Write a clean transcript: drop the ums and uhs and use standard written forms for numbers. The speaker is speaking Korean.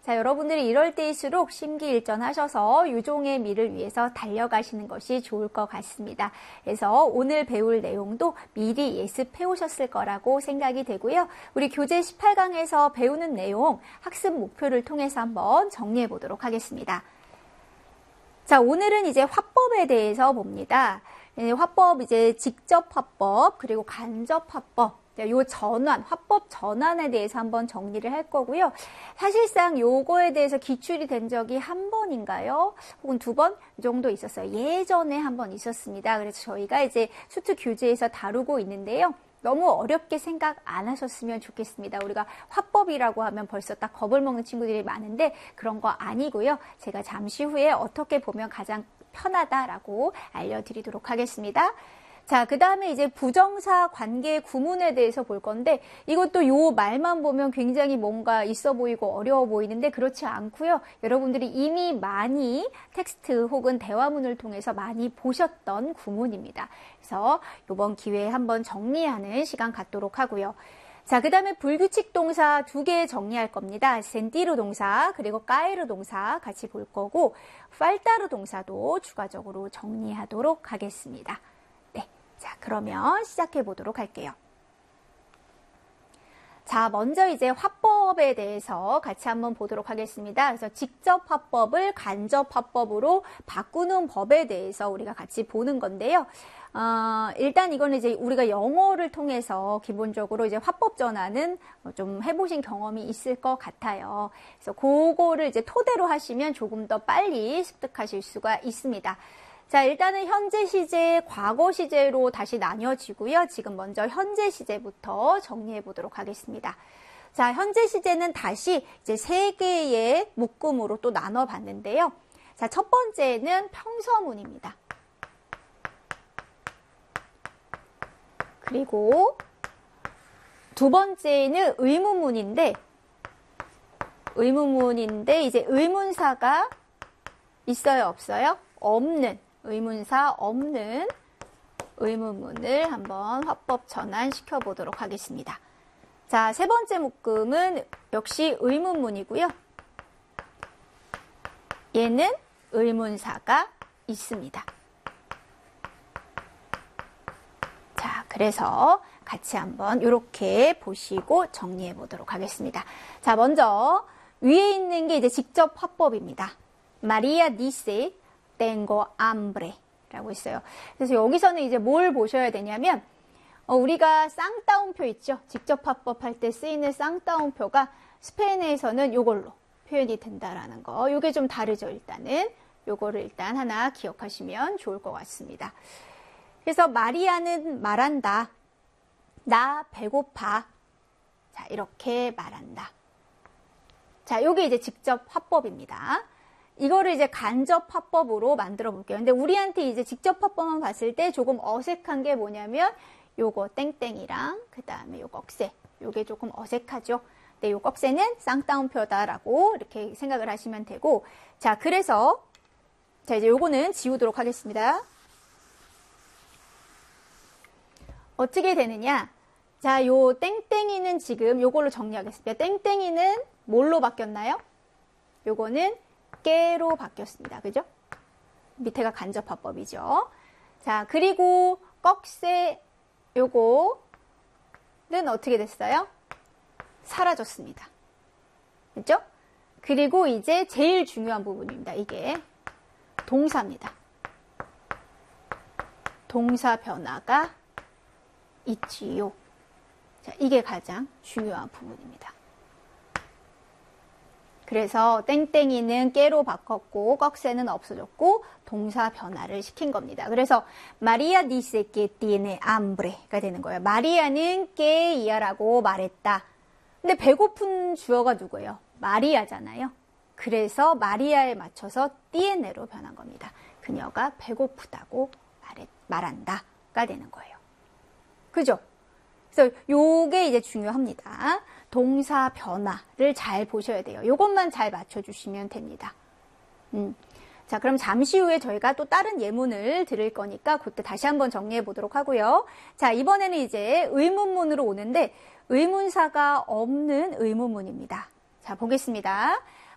자, 여러분들이 이럴 때일수록 심기일전하셔서 유종의 미를 위해서 달려가시는 것이 좋을 것 같습니다. 그래서 오늘 배울 내용도 미리 예습해 오셨을 거라고 생각이 되고요. 우리 교재 18강에서 배우는 내용 학습 목표를 통해서 한번 정리해 보도록 하겠습니다. 자, 오늘은 이제 화법에 대해서 봅니다. 화법 이제 직접 화법 그리고 간접 화법 요 전환, 화법 전환에 대해서 한번 정리를 할 거고요. 사실상 요거에 대해서 기출이 된 적이 한 번인가요? 혹은 두 번 정도 있었어요. 예전에 한 번 있었습니다. 그래서 저희가 이제 수트 교재에서 다루고 있는데요. 너무 어렵게 생각 안 하셨으면 좋겠습니다. 우리가 화법이라고 하면 벌써 딱 겁을 먹는 친구들이 많은데 그런 거 아니고요. 제가 잠시 후에 어떻게 보면 가장 편하다라고 알려드리도록 하겠습니다. 자, 그 다음에 이제 부정사 관계 구문에 대해서 볼 건데 이것도 요 말만 보면 굉장히 뭔가 있어 보이고 어려워 보이는데 그렇지 않고요. 여러분들이 이미 많이 텍스트 혹은 대화문을 통해서 많이 보셨던 구문입니다. 그래서 이번 기회에 한번 정리하는 시간 갖도록 하고요. 자, 그 다음에 불규칙 동사 2개 정리할 겁니다. 센티르 동사 그리고 까에르 동사 같이 볼 거고 팔타르 동사도 추가적으로 정리하도록 하겠습니다. 자, 그러면 시작해 보도록 할게요. 자, 먼저 이제 화법에 대해서 같이 한번 보도록 하겠습니다. 그래서 직접 화법을 간접 화법으로 바꾸는 법에 대해서 우리가 같이 보는 건데요. 일단 이거는 이제 우리가 영어를 통해서 기본적으로 이제 화법 전환은 좀 해보신 경험이 있을 것 같아요. 그래서 그거를 이제 토대로 하시면 조금 더 빨리 습득하실 수가 있습니다. 자, 일단은 현재 시제, 과거 시제로 다시 나뉘어지고요. 지금 먼저 현재 시제부터 정리해 보도록 하겠습니다. 자, 현재 시제는 다시 이제 3개의 묶음으로 또 나눠 봤는데요. 자, 첫 번째는 평서문입니다. 그리고 두 번째는 의문문인데 이제 의문사가 있어요, 없어요? 없는. 의문사 없는 의문문을 한번 화법 전환시켜 보도록 하겠습니다. 자, 세 번째 묶음은 역시 의문문이고요. 얘는 의문사가 있습니다. 자, 그래서 같이 한번 이렇게 보시고 정리해 보도록 하겠습니다. 자, 먼저 위에 있는 게 이제 직접 화법입니다. 마리아 디세 tengo hambre 라고 있어요. 그래서 여기서는 이제 뭘 보셔야 되냐면 우리가 쌍따옴표 있죠. 직접 화법할 때 쓰이는 쌍따옴표가 스페인에서는 이걸로 표현이 된다라는 거. 이게 좀 다르죠. 일단은 요거를 일단 하나 기억하시면 좋을 것 같습니다. 그래서 마리아는 말한다. 나 배고파. 자, 이렇게 말한다. 자, 요게 이제 직접 화법입니다. 이거를 이제 간접 화법으로 만들어 볼게요. 근데 우리한테 이제 직접 화법만 봤을 때 조금 어색한 게 뭐냐면 요거 땡땡이랑 그 다음에 요 꺽쇠. 요게 조금 어색하죠. 근데 요 꺽쇠는 쌍따옴표다라고 이렇게 생각을 하시면 되고 자, 그래서 자, 이제 요거는 지우도록 하겠습니다. 어떻게 되느냐? 자, 요 땡땡이는 지금 요걸로 정리하겠습니다. 땡땡이는 뭘로 바뀌었나요? 요거는 깨로 바뀌었습니다. 그죠? 밑에가 간접 화법이죠. 자, 그리고 꺽쇠 요거는 어떻게 됐어요? 사라졌습니다. 그죠? 그리고 이제 제일 중요한 부분입니다. 이게 동사입니다. 동사 변화가 있지요. 자, 이게 가장 중요한 부분입니다. 그래서 땡땡이는 깨로 바꿨고 꺽쇠는 없어졌고 동사 변화를 시킨 겁니다. 그래서 마리아 dice que tiene hambre가 되는 거예요. 마리아는 깨이야라고 말했다. 근데 배고픈 주어가 누구예요? 마리아잖아요. 그래서 마리아에 맞춰서 tiene로 변한 겁니다. 그녀가 배고프다고 말한다가 되는 거예요. 그죠? 그래서 요게 이제 중요합니다. 동사 변화를 잘 보셔야 돼요. 요것만 잘 맞춰주시면 됩니다. 자, 그럼 잠시 후에 저희가 또 다른 예문을 들을 거니까 그때 다시 한번 정리해 보도록 하고요. 자, 이번에는 이제 의문문으로 오는데 의문사가 없는 의문문입니다. 자, 보겠습니다.